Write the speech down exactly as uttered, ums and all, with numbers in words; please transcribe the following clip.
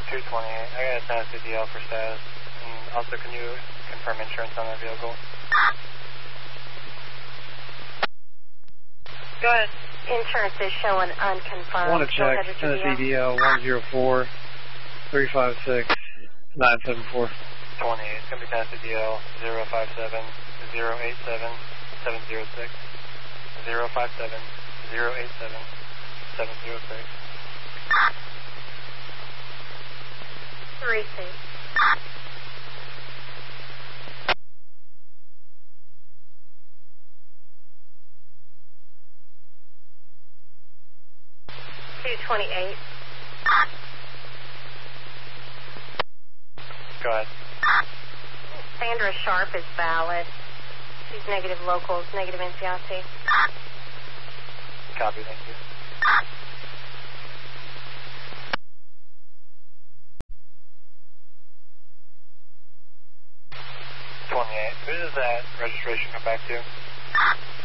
two twenty-eight. I got a task D L for status. And also, can you confirm insurance on that vehicle? Go ahead. Insurance is showing unconfirmed. I want to check Tennessee D L one zero four three five six nine seven four. twenty-eight. It's going to be Tennessee D L zero five seven zero eight seven seven zero six. zero five seven zero eight seven seven zero six. Three six. two twenty-eight. Go ahead. Sandra Sharp is valid. She's negative locals, negative N C I C. Copy, thank you. twenty-eight. Who does that registration come back to?